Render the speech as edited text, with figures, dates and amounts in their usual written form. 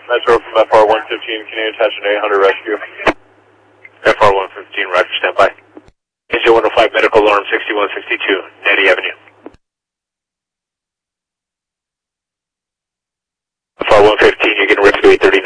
Metro from FR-115, can you attach an 800 rescue? FR-115, roger, standby. Engine 105, medical alarm 6162, Nettie Avenue. FR-115, you're getting rescue 839.